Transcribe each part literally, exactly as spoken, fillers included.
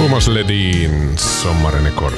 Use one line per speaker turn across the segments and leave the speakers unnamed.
Thomas Ledin, Sommaren kort.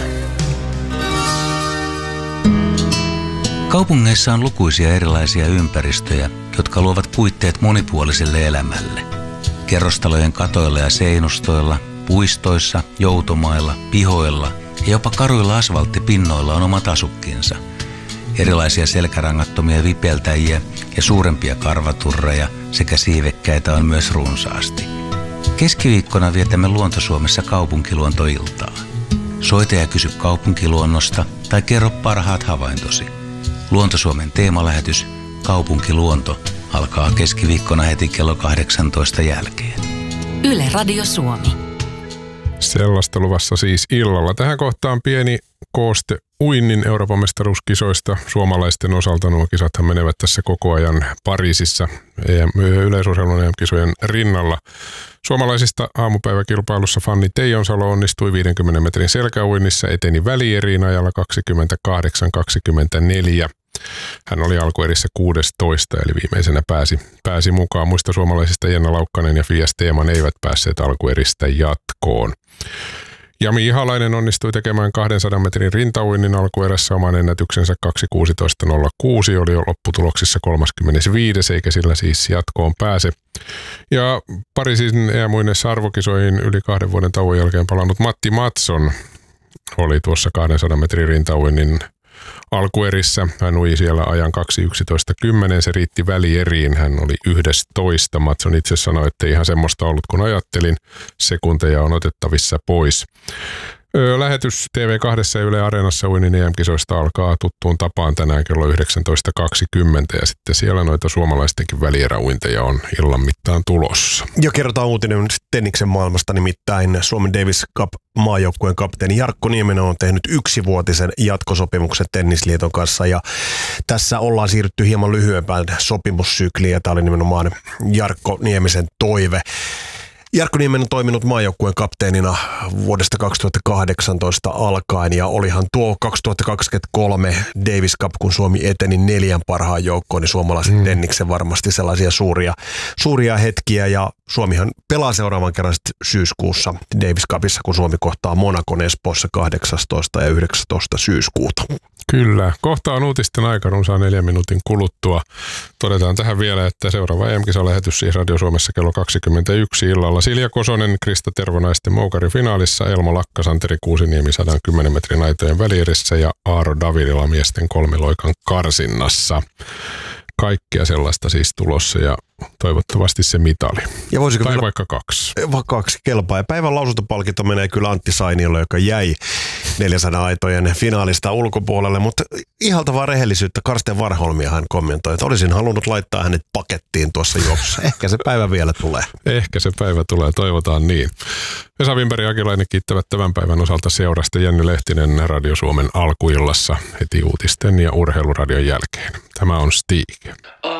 Kaupungeissa on lukuisia erilaisia ympäristöjä, jotka luovat puitteet monipuoliselle elämälle. Kerrostalojen katoilla ja seinustoilla, puistoissa, joutomailla, pihoilla ja jopa karuilla asfalttipinnoilla on omat asukkinsa. Erilaisia selkärangattomia vipeltäjiä ja suurempia karvaturreja sekä siivekkäitä on myös runsaasti. Keskiviikkona vietämme Luonto-Suomessa kaupunkiluontoiltaa. Soita ja kysy kaupunkiluonnosta tai kerro parhaat havaintosi. Luonto-Suomen teemalähetys Kaupunkiluonto alkaa keskiviikkona heti kello kahdeksantoista jälkeen.
Yle Radio Suomi.
Sellaista luvassa siis illalla. Tähän kohtaan pieni kooste uinnin Euroopan mestaruuskisoista. Suomalaisten osalta nuo kisathan menevät tässä koko ajan Pariisissa yleisurheilun E M-kisojen rinnalla. Suomalaisista aamupäiväkilpailussa Fanni Teijonsalo onnistui viidenkymmenen metrin selkäuinnissa, eteni välieriin ajalla kaksikymmentäkahdeksan kaksikymmentäneljä. Hän oli alkuerissä kuusitoista, eli viimeisenä pääsi, pääsi mukaan. Muista suomalaisista Jenna Laukkanen ja Fia Steeman eivät päässeet alkueristä jatkoon. Jami Ihalainen onnistui tekemään kahdensadan metrin rintauinnin alkuerässä oman ennätyksensä kaksi kuusitoista nolla kuusi, oli jo lopputuloksissa kolmaskymmenesviides, eikä sillä siis jatkoon pääse. Ja Pariisin E M-uinneissa arvokisoihin yli kahden vuoden tauon jälkeen palannut Matti Mattsson oli tuossa kahdensadan metrin rintauinnin alkuerissä. Hän ui siellä ajan kaksi yksitoista kymmenen, se riitti välieriin, hän oli yksitoista. Mattsson itse sanoi, että ei ihan semmoista ollut kun ajattelin, sekunteja on otettavissa pois. Lähetys T V kaksi ja Yle Areenassa uinnin E M-kisoista alkaa tuttuun tapaan tänään kello yhdeksäntoista kaksikymmentä ja sitten siellä noita suomalaistenkin välieräuinteja on illan mittaan tulossa.
Jo kerrotaan uutinen tenniksen maailmasta, nimittäin Suomen Davis Cup maajoukkueen kapteeni Jarkko Nieminen on tehnyt yksivuotisen jatkosopimuksen Tennisliiton kanssa ja tässä ollaan siirrytty hieman lyhyempään sopimussykliin ja tämä oli nimenomaan Jarkko Niemisen toive. Jarkko Nieminen on toiminut maajoukkueen kapteenina vuodesta kaksituhattakahdeksantoista alkaen ja olihan tuo kaksituhattakaksikymmentäkolme Davis Cup, kun Suomi eteni neljän parhaan joukkoon, niin suomalaisen mm. tenniksen varmasti sellaisia suuria, suuria hetkiä ja Suomihan pelaa seuraavan kerran syyskuussa Davis Cupissa, kun Suomi kohtaa Monacon Espoossa kahdeksastoista ja yhdeksästoista syyskuuta.
Kyllä. Kohta on uutisten aika runsaan neljän minuutin kuluttua. Todetaan tähän vielä, että seuraava E M-kisalähetys siis Radio Suomessa kello kaksikymmentäyksi illalla. Silja Kosonen, Krista Tervo naisten moukarin finaalissa, Elmo Lakka, Santeri Kuusiniemi sata kymmenen metrin aitojen välierissä ja Aaro Davidila miesten kolmiloikan karsinnassa. Kaikkea sellaista siis tulossa ja toivottavasti se mitali. Ja tai vielä, vaikka kaksi.
Vaikka kaksi kelpaa. Ja päivän lausuntopalkinto menee kyllä Antti Sainiolle, joka jäi neljäsadan aitojen finaalista ulkopuolelle. Mutta ihaltavaa rehellisyyttä Karsten Warholmia hän kommentoi, että olisin halunnut laittaa hänet pakettiin tuossa juoksussa. Ehkä se päivä vielä tulee.
Ehkä se päivä tulee, toivotaan niin. Vesa Wimberg ja Akilainen kiittävät tämän päivän osalta seurasta. Jenny Lehtinen Radio Suomen alkuillassa heti uutisten ja urheiluradion jälkeen. Tämä on Stig.